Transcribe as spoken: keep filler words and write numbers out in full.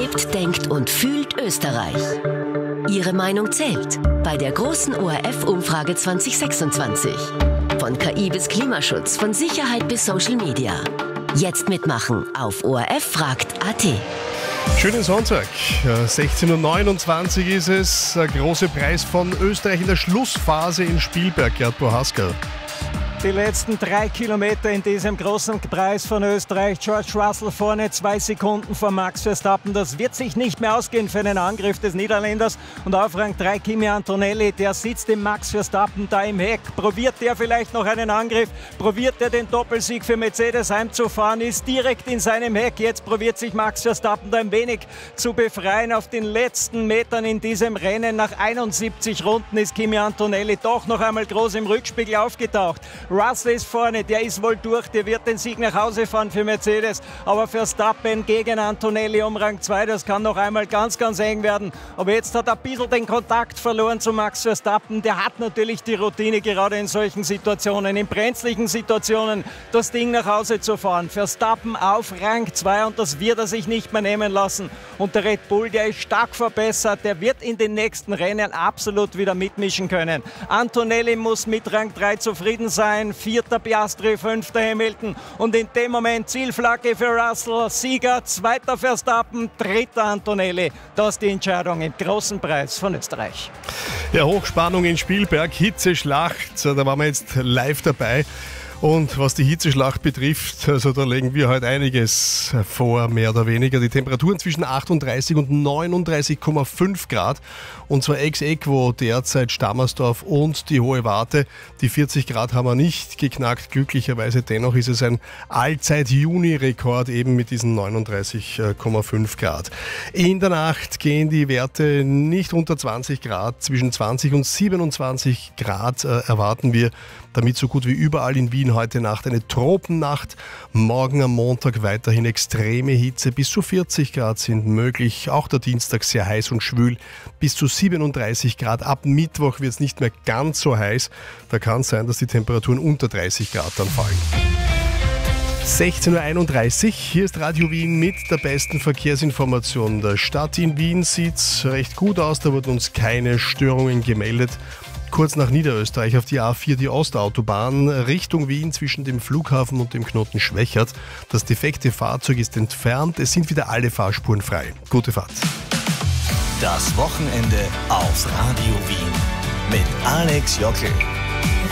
Lebt, denkt und fühlt Österreich. Ihre Meinung zählt bei der großen O R F-Umfrage zwanzig sechsundzwanzig. Von K I bis Klimaschutz, von Sicherheit bis Social Media. Jetzt mitmachen auf O R F fragt punkt a t. Schönen Sonntag, sechzehn Uhr neunundzwanzig ist es, der große Preis von Österreich in der Schlussphase in Spielberg, Gerd Bohaska. Die letzten drei Kilometer in diesem großen Preis von Österreich. George Russell vorne, zwei Sekunden vor Max Verstappen. Das wird sich nicht mehr ausgehen für einen Angriff des Niederländers. Und auf Rang drei Kimi Antonelli, der sitzt dem Max Verstappen da im Heck. Probiert der vielleicht noch einen Angriff? Probiert er den Doppelsieg für Mercedes heimzufahren? Ist direkt in seinem Heck. Jetzt probiert sich Max Verstappen da ein wenig zu befreien auf den letzten Metern in diesem Rennen. Nach einundsiebzig Runden ist Kimi Antonelli doch noch einmal groß im Rückspiegel aufgetaucht. Russell ist vorne, der ist wohl durch, der wird den Sieg nach Hause fahren für Mercedes. Aber Verstappen gegen Antonelli um Rang zwei, das kann noch einmal ganz, ganz eng werden. Aber jetzt hat er ein bisschen den Kontakt verloren zu Max Verstappen. Der hat natürlich die Routine, gerade in solchen Situationen, in brenzlichen Situationen, das Ding nach Hause zu fahren. Verstappen auf Rang zwei und das wird er sich nicht mehr nehmen lassen. Und der Red Bull, der ist stark verbessert, der wird in den nächsten Rennen absolut wieder mitmischen können. Antonelli muss mit Rang drei zufrieden sein. Vierter Piastri, fünfter Hamilton und in dem Moment Zielflagge für Russell, Sieger, zweiter Verstappen, dritter Antonelli. Das ist die Entscheidung im großen Preis von Österreich. Ja, Hochspannung in Spielberg, Hitzeschlacht, da waren wir jetzt live dabei. Und was die Hitzeschlacht betrifft, also da legen wir heute einiges vor, mehr oder weniger. Die Temperaturen zwischen achtunddreißig und neununddreißig Komma fünf Grad. Und zwar ex aequo derzeit Stammersdorf und die Hohe Warte. Die vierzig Grad haben wir nicht geknackt. Glücklicherweise dennoch ist es ein Allzeit-Juni-Rekord eben mit diesen neununddreißig Komma fünf Grad. In der Nacht gehen die Werte nicht unter zwanzig Grad. Zwischen zwanzig und siebenundzwanzig Grad äh, erwarten wir. Damit so gut wie überall in Wien heute Nacht eine Tropennacht. Morgen am Montag weiterhin extreme Hitze. Bis zu vierzig Grad sind möglich. Auch der Dienstag sehr heiß und schwül. Bis zu siebenunddreißig Grad. Ab Mittwoch wird es nicht mehr ganz so heiß. Da kann es sein, dass die Temperaturen unter dreißig Grad dann fallen. sechzehn Uhr einunddreißig, hier ist Radio Wien mit der besten Verkehrsinformation der Stadt. In Wien sieht es recht gut aus, da wurden uns keine Störungen gemeldet. Kurz nach Niederösterreich auf die A vier, die Ostautobahn, Richtung Wien zwischen dem Flughafen und dem Knoten Schwächert. Das defekte Fahrzeug ist entfernt, es sind wieder alle Fahrspuren frei. Gute Fahrt. Das Wochenende auf Radio Wien mit Alex Jockel.